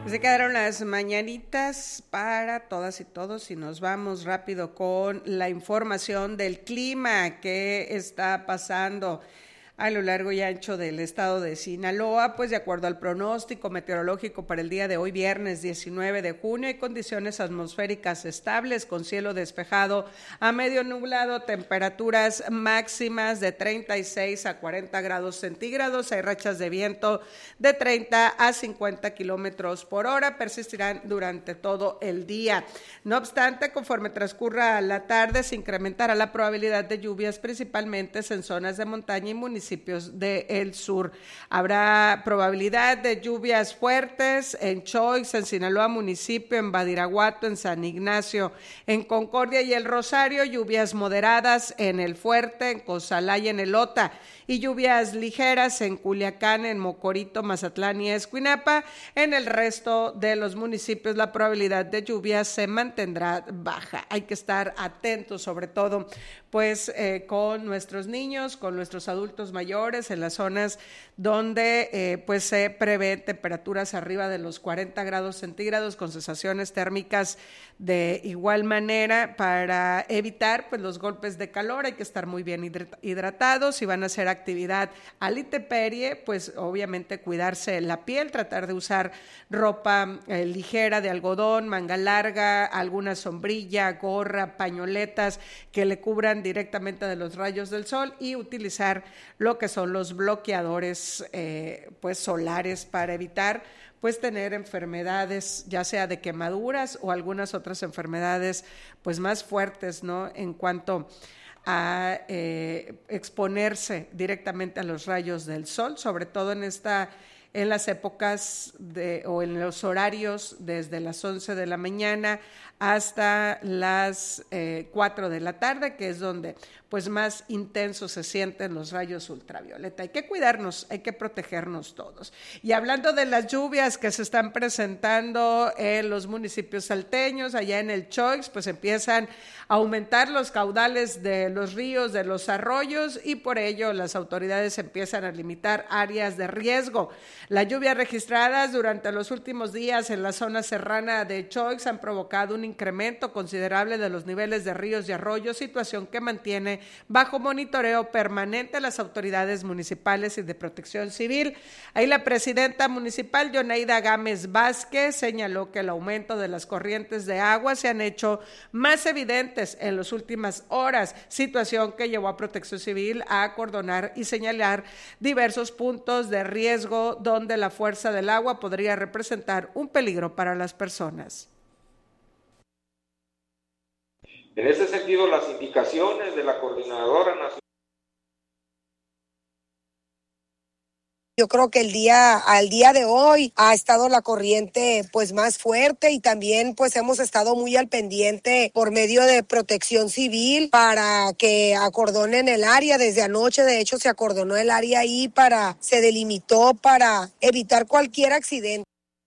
Se quedaron las mañanitas para todas y todos y nos vamos rápido con la información del clima que está pasando a lo largo y ancho del estado de Sinaloa. Pues de acuerdo al pronóstico meteorológico para el día de hoy, viernes 19 de junio, hay condiciones atmosféricas estables con cielo despejado a medio nublado, temperaturas máximas de 36 a 40 grados centígrados, hay rachas de viento de 30 a 50 kilómetros por hora, persistirán durante todo el día. No obstante, conforme transcurra la tarde, se incrementará la probabilidad de lluvias, principalmente en zonas de montaña y municipios del sur. Habrá probabilidad de lluvias fuertes en Choix, en Sinaloa municipio, en Badiraguato, en San Ignacio, en Concordia y El Rosario, lluvias moderadas en El Fuerte, en Cozalá y en Elota, y lluvias ligeras en Culiacán, en Mocorito, Mazatlán y Escuinapa. En el resto de los municipios la probabilidad de lluvias se mantendrá baja. Hay que estar atentos, sobre todo pues con nuestros niños, con nuestros adultos mayores, en las zonas donde pues se prevén temperaturas arriba de los 40 grados centígrados con sensaciones térmicas de igual manera, para evitar pues los golpes de calor. Hay que estar muy bien hidratados. Si van a hacer actividad a la intemperie, pues obviamente cuidarse la piel, tratar de usar ropa ligera de algodón, manga larga, alguna sombrilla, gorra, pañoletas que le cubran directamente de los rayos del sol, y utilizar lo que son los bloqueadores pues solares para evitar pues tener enfermedades, ya sea de quemaduras o algunas otras enfermedades pues más fuertes, ¿no?, en cuanto a exponerse directamente a los rayos del sol, sobre todo en las épocas o en los horarios desde las 11 de la mañana hasta las 4 de la tarde, que es donde pues más intensos se sienten los rayos ultravioleta. Hay que cuidarnos, hay que protegernos todos. Y hablando de las lluvias que se están presentando en los municipios salteños, allá en el Choix, pues empiezan a aumentar los caudales de los ríos, de los arroyos, y por ello las autoridades empiezan a limitar áreas de riesgo. Las lluvias registradas durante los últimos días en la zona serrana de Choix han provocado un incremento considerable de los niveles de ríos y arroyos, situación que mantiene bajo monitoreo permanente a las autoridades municipales y de protección civil. Ahí la presidenta municipal, Yoneida Gámez Vázquez, señaló que el aumento de las corrientes de agua se han hecho más evidentes en las últimas horas, situación que llevó a protección civil a acordonar y señalar diversos puntos de riesgo donde la fuerza del agua podría representar un peligro para las personas. En ese sentido, las indicaciones de la Coordinadora Nacional. Yo creo que al día de hoy ha estado la corriente pues más fuerte, y también pues hemos estado muy al pendiente por medio de protección civil para que acordonen el área. Desde anoche de hecho se acordonó el área ahí, se delimitó para evitar cualquier accidente.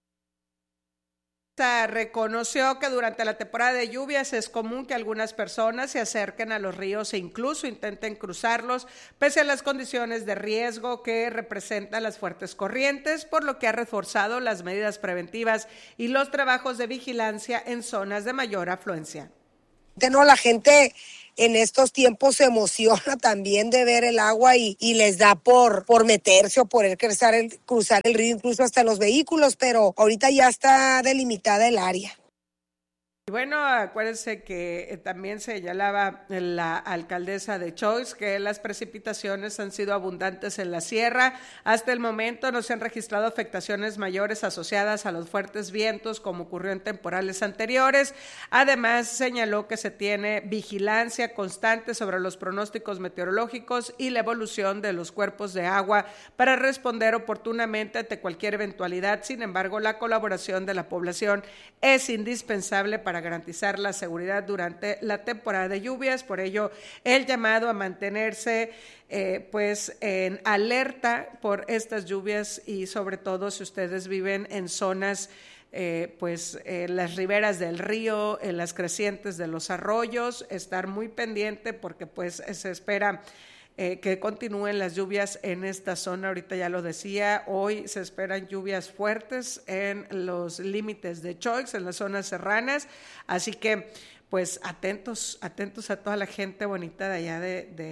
Reconoció que durante la temporada de lluvias es común que algunas personas se acerquen a los ríos e incluso intenten cruzarlos, pese a las condiciones de riesgo que representan las fuertes corrientes, por lo que ha reforzado las medidas preventivas y los trabajos de vigilancia en zonas de mayor afluencia. La gente en estos tiempos se emociona también de ver el agua y les da por meterse o por cruzar el río, incluso hasta los vehículos, pero ahorita ya está delimitada el área. Y bueno, acuérdense que también señalaba la alcaldesa de Choix que las precipitaciones han sido abundantes en la sierra. Hasta el momento no se han registrado afectaciones mayores asociadas a los fuertes vientos como ocurrió en temporales anteriores. Además, señaló que se tiene vigilancia constante sobre los pronósticos meteorológicos y la evolución de los cuerpos de agua para responder oportunamente ante cualquier eventualidad. Sin embargo, la colaboración de la población es indispensable para garantizar la seguridad durante la temporada de lluvias. Por ello, el llamado a mantenerse pues en alerta por estas lluvias, y sobre todo si ustedes viven en zonas en las riberas del río, en las crecientes de los arroyos, estar muy pendiente porque pues se espera que continúen las lluvias en esta zona. Ahorita ya lo decía, hoy se esperan lluvias fuertes en los límites de Choix, en las zonas serranas, así que pues atentos a toda la gente bonita de allá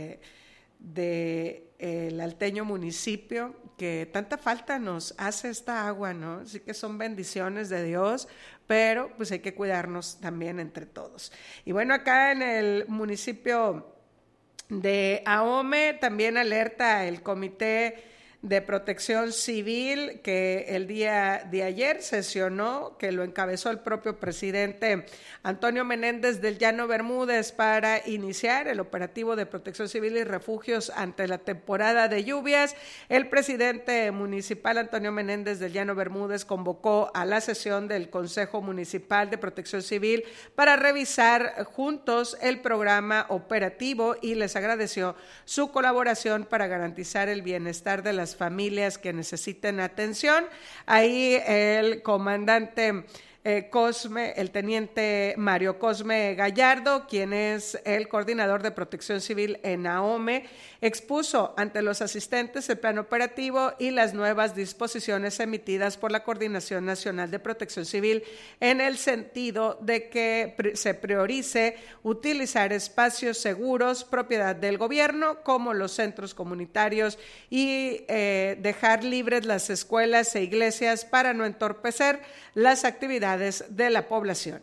de el alteño municipio, que tanta falta nos hace esta agua, ¿no? Así que son bendiciones de Dios, pero pues hay que cuidarnos también entre todos. Y bueno, acá en el municipio de Ahome también alerta el Comité de Protección Civil, que el día de ayer sesionó, que lo encabezó el propio presidente Antonio Menéndez del Llano Bermúdez, para iniciar el operativo de protección civil y refugios ante la temporada de lluvias. El presidente municipal Antonio Menéndez del Llano Bermúdez convocó a la sesión del Consejo Municipal de Protección Civil para revisar juntos el programa operativo y les agradeció su colaboración para garantizar el bienestar de las familias que necesiten atención. Ahí el comandante Cosme, el teniente Mario Cosme Gallardo, quien es el coordinador de protección civil en Ahome, expuso ante los asistentes el plan operativo y las nuevas disposiciones emitidas por la Coordinación Nacional de Protección Civil, en el sentido de que se priorice utilizar espacios seguros, propiedad del gobierno, como los centros comunitarios, y dejar libres las escuelas e iglesias para no entorpecer las actividades de la población.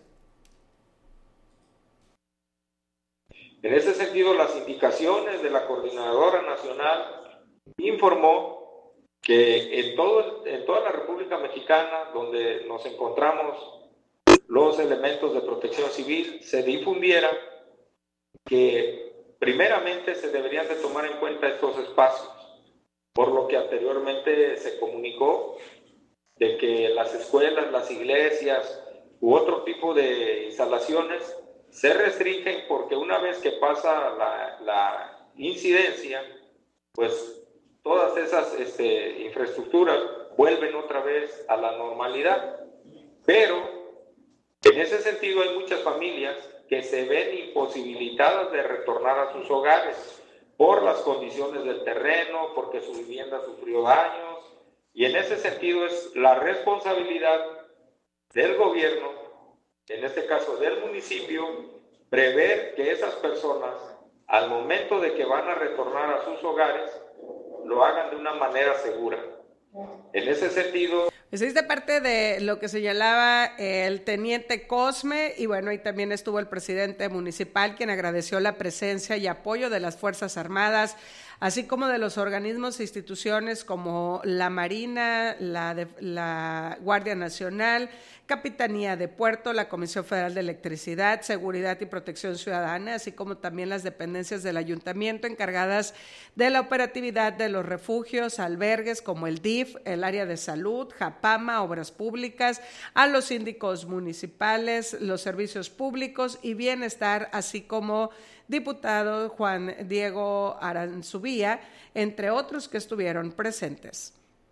En ese sentido, las indicaciones de la Coordinadora Nacional informó que en toda la República Mexicana, donde nos encontramos los elementos de protección civil, se difundiera que primeramente se deberían de tomar en cuenta estos espacios, por lo que anteriormente se comunicó de que las escuelas, las iglesias u otro tipo de instalaciones se restringen, porque una vez que pasa la incidencia, pues todas esas infraestructuras vuelven otra vez a la normalidad. Pero en ese sentido hay muchas familias que se ven imposibilitadas de retornar a sus hogares por las condiciones del terreno, porque su vivienda sufrió daños. Y en ese sentido es la responsabilidad del gobierno, en este caso del municipio, prever que esas personas, al momento de que van a retornar a sus hogares, lo hagan de una manera segura. En ese sentido... Pues es de parte de lo que señalaba el teniente Cosme, y bueno, y también estuvo el presidente municipal, quien agradeció la presencia y apoyo de las Fuerzas Armadas, así como de los organismos e instituciones como la Marina, la Guardia Nacional, Capitanía de Puerto, la Comisión Federal de Electricidad, Seguridad y Protección Ciudadana, así como también las dependencias del ayuntamiento encargadas de la operatividad de los refugios, albergues como el DIF, el área de salud, JAPAMA, Obras Públicas, a los síndicos municipales, los servicios públicos y bienestar, así como diputado Juan Diego Aranzubía, entre otros que estuvieron presentes.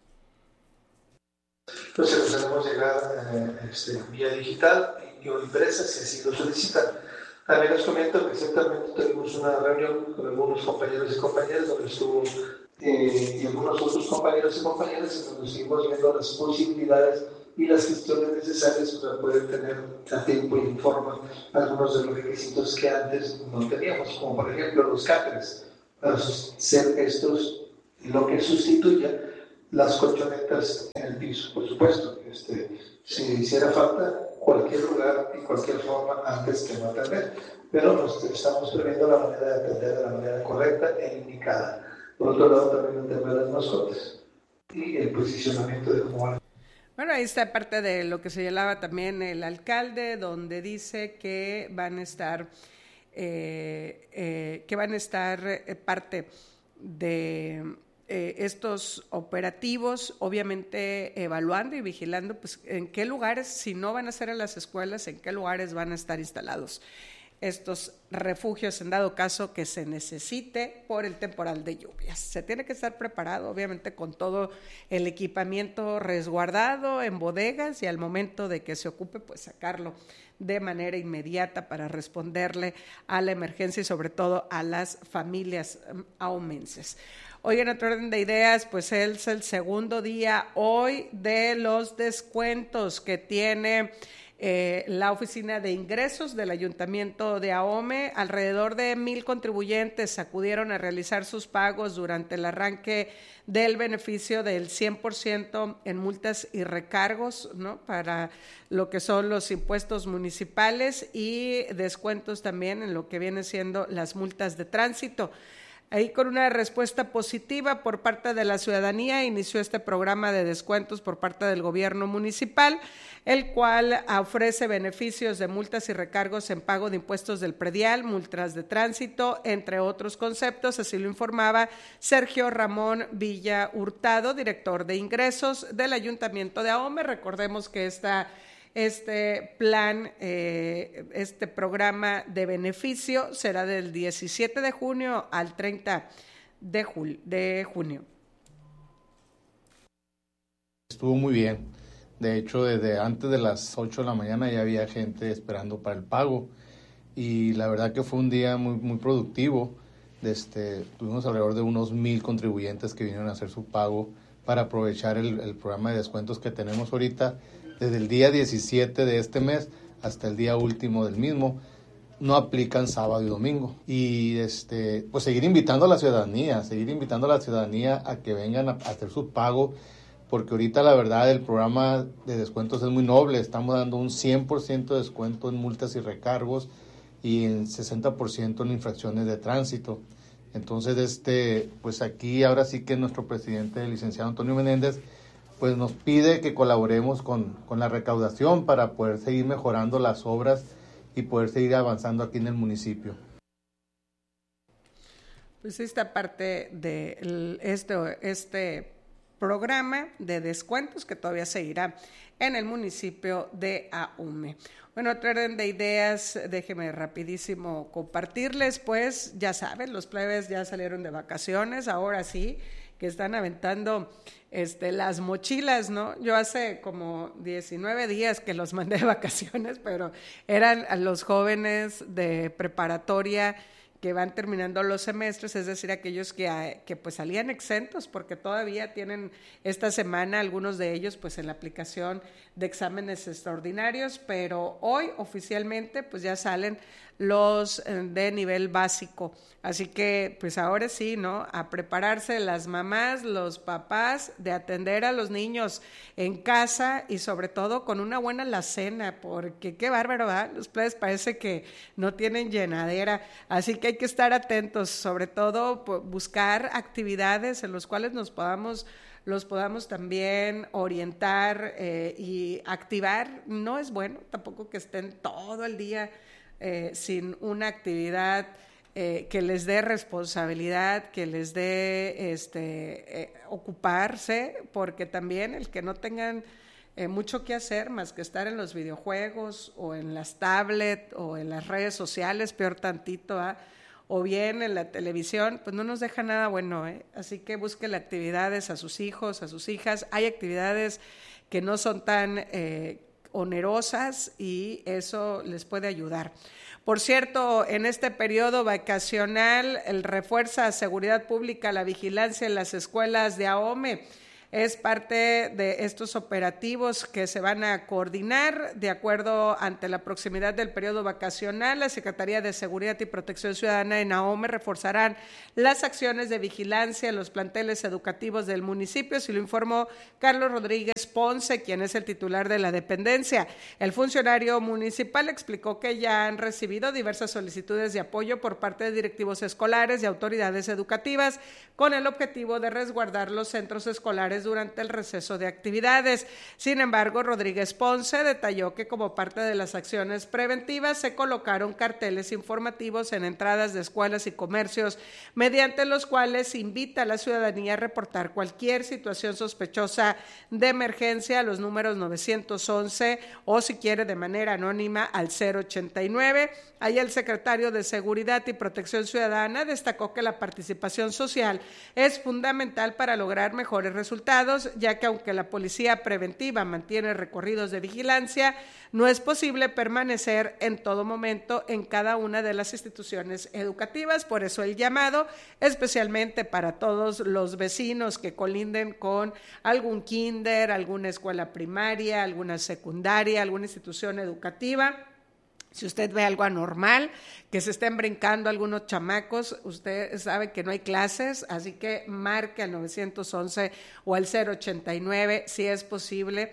Entonces podemos llegar vía digital y o impresa si así lo solicitan. También les comento que exactamente tuvimos una reunión con algunos compañeros y compañeras donde estuvo y algunos otros compañeros y compañeras en donde seguimos viendo las posibilidades y las gestiones necesarias para poder tener a tiempo y en forma algunos de los requisitos que antes no teníamos, como por ejemplo los cáteres, para ser estos lo que sustituya las colchonetas en el piso, por supuesto. Si hiciera falta, cualquier lugar y cualquier forma antes que no atender, pero nos estamos previendo la manera de atender de la manera correcta e indicada. Por otro lado, también el tema de las mascotas y el posicionamiento de cómo van. Bueno, ahí está parte de lo que señalaba también el alcalde, donde dice que van a estar parte de estos operativos, obviamente evaluando y vigilando pues en qué lugares, si no van a ser en las escuelas, en qué lugares van a estar instalados estos refugios en dado caso que se necesite por el temporal de lluvias. Se tiene que estar preparado, obviamente, con todo el equipamiento resguardado en bodegas y al momento de que se ocupe, pues sacarlo de manera inmediata para responderle a la emergencia y sobre todo a las familias ahomenses. Hoy en otro orden de ideas, pues es el segundo día hoy de los descuentos que tiene la Oficina de Ingresos del Ayuntamiento de Ahome. Alrededor de 1,000 contribuyentes acudieron a realizar sus pagos durante el arranque del beneficio del 100% en multas y recargos, ¿no?, para lo que son los impuestos municipales y descuentos también en lo que viene siendo las multas de tránsito. Ahí, con una respuesta positiva por parte de la ciudadanía, inició este programa de descuentos por parte del gobierno municipal, el cual ofrece beneficios de multas y recargos en pago de impuestos del predial, multas de tránsito, entre otros conceptos. Así lo informaba Sergio Ramón Villa Hurtado, director de ingresos del Ayuntamiento de Ahome. Recordemos que este plan, este programa de beneficio será del 17 de junio al 30 de junio. Estuvo muy bien. De hecho, desde antes de las 8 de la mañana ya había gente esperando para el pago. Y la verdad que fue un día muy, muy productivo. Tuvimos alrededor de unos 1,000 contribuyentes que vinieron a hacer su pago para aprovechar el programa de descuentos que tenemos ahorita. Desde el día 17 de este mes hasta el día último del mismo, no aplican sábado y domingo. Y pues seguir invitando a la ciudadanía a que vengan a hacer su pago, porque ahorita la verdad el programa de descuentos es muy noble. Estamos dando un 100% de descuento en multas y recargos y en 60% en infracciones de tránsito. Entonces, pues aquí ahora sí que nuestro presidente, el licenciado Antonio Menéndez, pues nos pide que colaboremos con la recaudación para poder seguir mejorando las obras y poder seguir avanzando aquí en el municipio. Pues esta parte de este programa de descuentos que todavía seguirá en el municipio de Ahome. Bueno, otro orden de ideas, déjeme rapidísimo compartirles, pues ya saben, los plebes ya salieron de vacaciones, ahora sí, que están aventando las mochilas, ¿no? Yo hace como 19 días que los mandé de vacaciones, pero eran los jóvenes de preparatoria que van terminando los semestres, es decir, aquellos que pues salían exentos, porque todavía tienen esta semana algunos de ellos pues en la aplicación de exámenes extraordinarios, pero hoy oficialmente pues ya salen los de nivel básico, así que pues ahora sí, ¿no?, a prepararse las mamás, los papás, de atender a los niños en casa y sobre todo con una buena alacena, porque qué bárbaro, ¿verdad? Los plebes parece que no tienen llenadera, así que hay que estar atentos, sobre todo buscar actividades en las cuales los podamos también orientar y activar. No es bueno tampoco que estén todo el día sin una actividad que les dé responsabilidad, que les dé ocuparse, porque también el que no tengan mucho que hacer más que estar en los videojuegos o en las tablets o en las redes sociales, peor tantito, o bien en la televisión, pues no nos deja nada bueno, Así que busquen actividades a sus hijos, a sus hijas. Hay actividades que no son tan onerosas y eso les puede ayudar. Por cierto, en este periodo vacacional, el refuerza seguridad pública, la vigilancia en las escuelas de Ahome. Es parte de estos operativos que se van a coordinar de acuerdo ante la proximidad del periodo vacacional. La Secretaría de Seguridad y Protección Ciudadana en Ahome reforzarán las acciones de vigilancia en los planteles educativos del municipio, así lo informó Carlos Rodríguez Ponce, quien es el titular de la dependencia. El funcionario municipal explicó que ya han recibido diversas solicitudes de apoyo por parte de directivos escolares y autoridades educativas con el objetivo de resguardar los centros escolares escolares durante el receso de actividades. Sin embargo, Rodríguez Ponce detalló que como parte de las acciones preventivas se colocaron carteles informativos en entradas de escuelas y comercios, mediante los cuales invita a la ciudadanía a reportar cualquier situación sospechosa de emergencia a los números 911 o, si quiere, de manera anónima al 089. Ahí el secretario de Seguridad y Protección Ciudadana destacó que la participación social es fundamental para lograr mejores resultados, ya que aunque la policía preventiva mantiene recorridos de vigilancia, no es posible permanecer en todo momento en cada una de las instituciones educativas. Por eso el llamado, especialmente para todos los vecinos que colinden con algún kinder, alguna escuela primaria, alguna secundaria, alguna institución educativa. Si usted ve algo anormal, que se estén brincando algunos chamacos, usted sabe que no hay clases, así que marque al 911 o al 089 si es posible,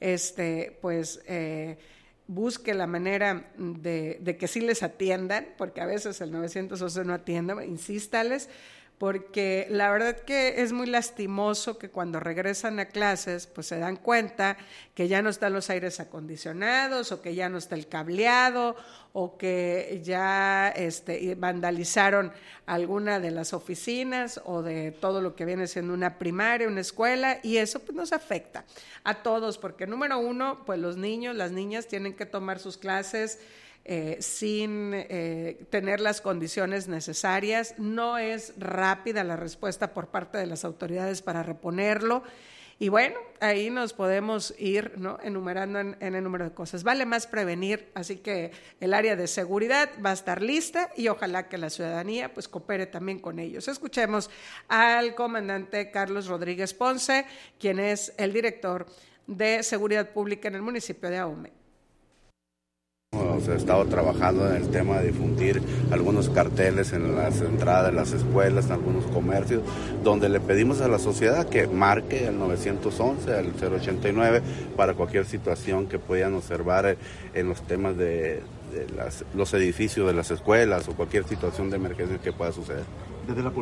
busque la manera de que sí les atiendan, porque a veces el 911 no atiende, insístales, porque la verdad que es muy lastimoso que cuando regresan a clases pues se dan cuenta que ya no están los aires acondicionados o que ya no está el cableado o que ya vandalizaron alguna de las oficinas o de todo lo que viene siendo una primaria, una escuela, y eso pues nos afecta a todos, porque número uno, pues los niños, las niñas tienen que tomar sus clases sin tener las condiciones necesarias. No es rápida la respuesta por parte de las autoridades para reponerlo. Y bueno, ahí nos podemos ir, ¿no?, enumerando en el número de cosas. Vale más prevenir, así que el área de seguridad va a estar lista y ojalá que la ciudadanía pues coopere también con ellos. Escuchemos al comandante Carlos Rodríguez Ponce, quien es el director de Seguridad Pública en el municipio de Ahome. Hemos estado trabajando en el tema de difundir algunos carteles en las entradas de las escuelas, en algunos comercios, donde le pedimos a la sociedad que marque al 911, al 089, para cualquier situación que puedan observar en los temas de los edificios de las escuelas o cualquier situación de emergencia que pueda suceder. Desde la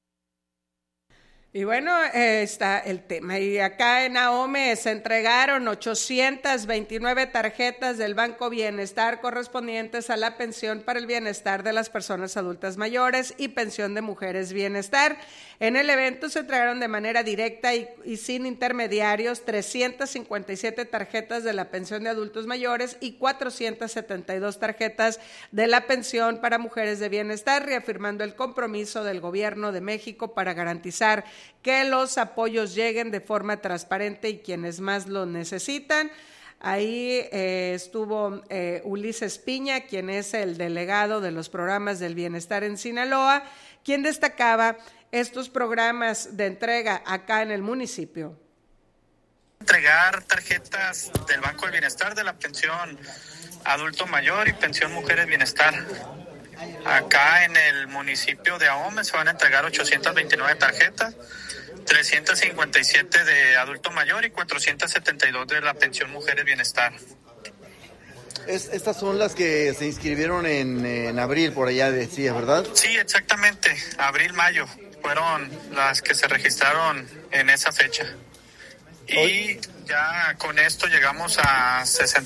Y bueno, está el tema. Y acá en Ahome se entregaron 829 tarjetas del Banco Bienestar correspondientes a la pensión para el bienestar de las personas adultas mayores y pensión de mujeres bienestar. En el evento se entregaron de manera directa y sin intermediarios 357 tarjetas de la pensión de adultos mayores y 472 tarjetas de la pensión para mujeres de bienestar, reafirmando el compromiso del Gobierno de México para garantizar que los apoyos lleguen de forma transparente y quienes más lo necesitan. Ahí estuvo Ulises Piña, quien es el delegado de los programas del bienestar en Sinaloa, quien destacaba estos programas de entrega acá en el municipio. Entregar tarjetas del Banco del Bienestar, de la pensión adulto mayor y pensión mujeres bienestar. Acá en el municipio de Ahome se van a entregar 829 tarjetas, 357 de adulto mayor y 472 de la pensión mujeres bienestar. Estas son las que se inscribieron en abril, por allá decías, ¿verdad? Sí, exactamente, abril-mayo fueron las que se registraron en esa fecha. Y ya con esto llegamos a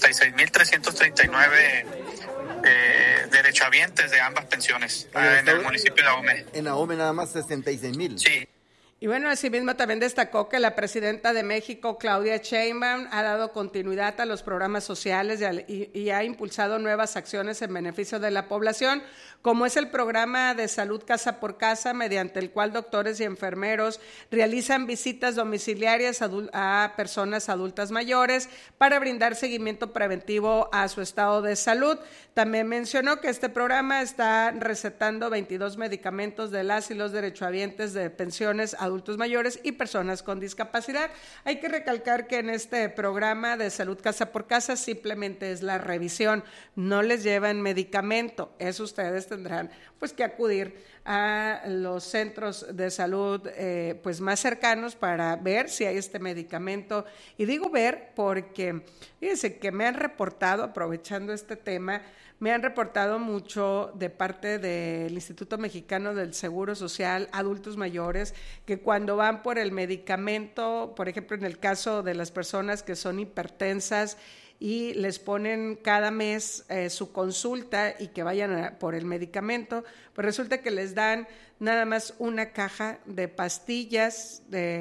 66.339 derechohabientes de ambas pensiones en el municipio de Ahome. En Ahome nada más 66,000. Sí. Y bueno, asimismo también destacó que la presidenta de México, Claudia Sheinbaum, ha dado continuidad a los programas sociales y ha impulsado nuevas acciones en beneficio de la población, como es el programa de salud casa por casa, mediante el cual doctores y enfermeros realizan visitas domiciliarias a personas adultas mayores para brindar seguimiento preventivo a su estado de salud. También mencionó que este programa está recetando 22 medicamentos de las y los derechohabientes de pensiones adultos mayores y personas con discapacidad. Hay que recalcar que en este programa de salud casa por casa simplemente es la revisión, no les llevan medicamento. Eso ustedes tendrán pues que acudir a los centros de salud pues más cercanos para ver si hay este medicamento. Y digo ver porque fíjense que me han reportado, aprovechando este tema, Me han reportado mucho de parte del Instituto Mexicano del Seguro Social, adultos mayores, que cuando van por el medicamento, por ejemplo, en el caso de las personas que son hipertensas y les ponen cada mes su consulta y que vayan por el medicamento, pues resulta que les dan nada más una caja de pastillas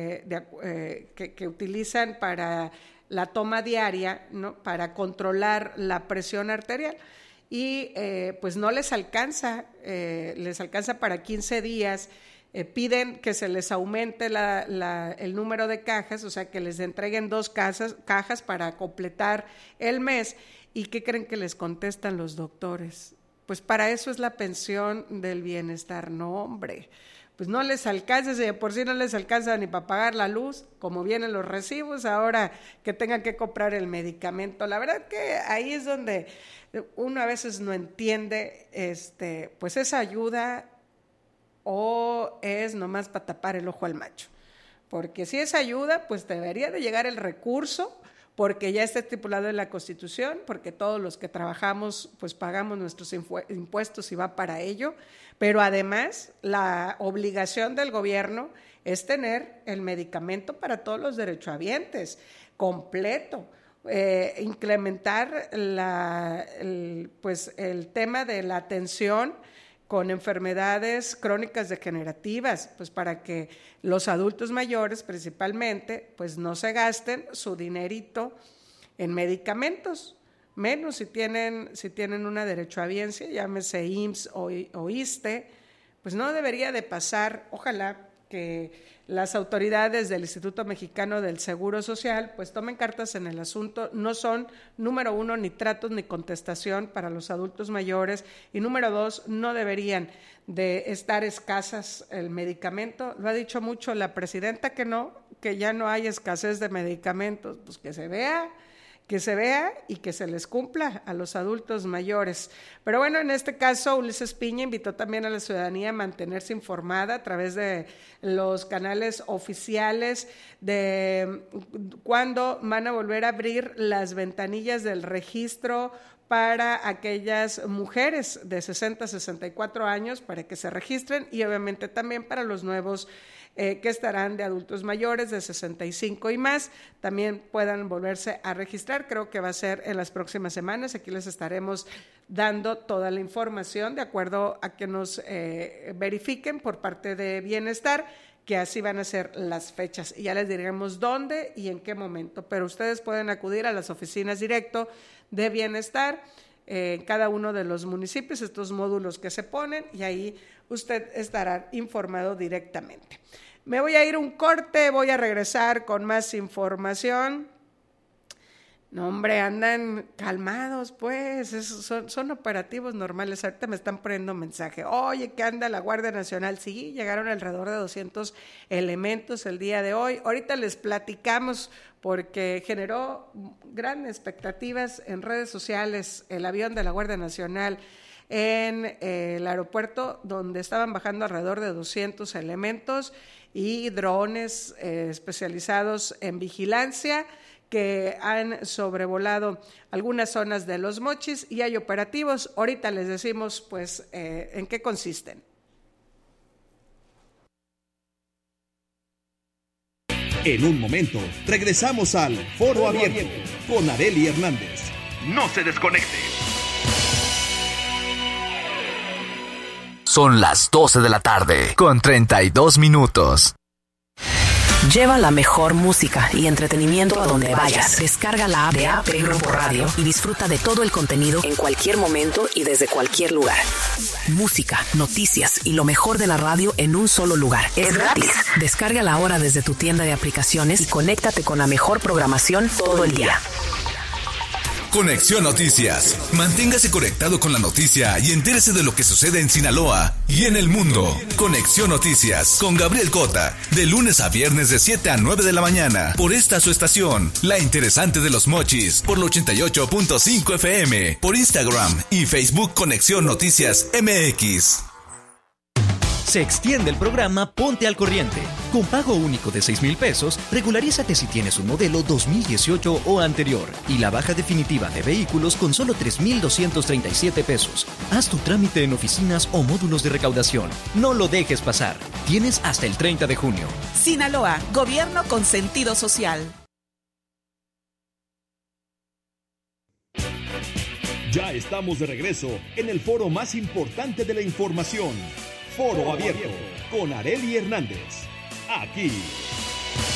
que utilizan para la toma diaria, ¿no? Para controlar la presión arterial. Y pues no les alcanza para 15 días, piden que se les aumente el número de cajas, o sea que les entreguen 2 cajas para completar el mes. ¿Y qué creen que les contestan los doctores? Pues para eso es la pensión del bienestar. No, hombre, pues no les alcanza, si de por sí no les alcanza ni para pagar la luz, como vienen los recibos, ahora que tengan que comprar el medicamento. La verdad que ahí es donde uno a veces no entiende, pues esa ayuda o es nomás para tapar el ojo al macho. Porque si es ayuda, pues debería de llegar el recurso, porque ya está estipulado en la Constitución, porque todos los que trabajamos pues pagamos nuestros impuestos y va para ello, pero además la obligación del gobierno es tener el medicamento para todos los derechohabientes, completo, incrementar el tema de la atención con enfermedades crónicas degenerativas, pues para que los adultos mayores principalmente pues no se gasten su dinerito en medicamentos, menos si tienen una derechohabiencia, llámese IMSS o ISSSTE, pues no debería de pasar. Ojalá que las autoridades del Instituto Mexicano del Seguro Social pues tomen cartas en el asunto. No son, número 1, ni tratos ni contestación para los adultos mayores, y número 2, no deberían de estar escasas el medicamento. Lo ha dicho mucho la presidenta que ya no hay escasez de medicamentos, pues que se vea y que se les cumpla a los adultos mayores. Pero bueno, en este caso Ulises Piña invitó también a la ciudadanía a mantenerse informada a través de los canales oficiales de cuándo van a volver a abrir las ventanillas del registro para aquellas mujeres de 60 a 64 años para que se registren, y obviamente también para los nuevos que estarán de adultos mayores de 65 y más, también puedan volverse a registrar. Creo que va a ser en las próximas semanas. Aquí les estaremos dando toda la información de acuerdo a que nos verifiquen por parte de Bienestar, que así van a ser las fechas, y ya les diremos dónde y en qué momento, pero ustedes pueden acudir a las oficinas directo de Bienestar en cada uno de los municipios, estos módulos que se ponen, y ahí usted estará informado directamente. Me voy a ir un corte, voy a regresar con más información. No, hombre, andan calmados, pues, son operativos normales. Ahorita me están poniendo mensaje. Oye, ¿qué anda la Guardia Nacional? Sí, llegaron alrededor de 200 elementos el día de hoy. Ahorita les platicamos porque generó grandes expectativas en redes sociales el avión de la Guardia Nacional en el aeropuerto, donde estaban bajando alrededor de 200 elementos y drones especializados en vigilancia que han sobrevolado algunas zonas de Los Mochis, y hay operativos. Ahorita les decimos pues en qué consisten. En un momento regresamos al Foro Abierto con Arely Hernández. No se desconecte. Son las 12 de la tarde, con 32 minutos. Lleva la mejor música y entretenimiento a donde vayas. Descarga la app de AP Grupo Radio y disfruta de todo el contenido en cualquier momento y desde cualquier lugar. Música, noticias y lo mejor de la radio en un solo lugar. Es gratis. Descárgala ahora desde tu tienda de aplicaciones y conéctate con la mejor programación todo el día. Conexión Noticias. Manténgase conectado con la noticia y entérese de lo que sucede en Sinaloa y en el mundo. Conexión Noticias con Gabriel Cota, de lunes a viernes de 7 a 9 de la mañana, por esta su estación, La Interesante de Los Mochis, por el 88.5 FM, por Instagram y Facebook Conexión Noticias MX. Se extiende el programa Ponte al Corriente. Con pago único de 6,000 pesos, regularízate si tienes un modelo 2018 o anterior. Y la baja definitiva de vehículos con solo 3,237 pesos. Haz tu trámite en oficinas o módulos de recaudación. No lo dejes pasar. Tienes hasta el 30 de junio. Sinaloa, gobierno con sentido social. Ya estamos de regreso en el foro más importante de la información. Foro Abierto con Arely Hernández. Aquí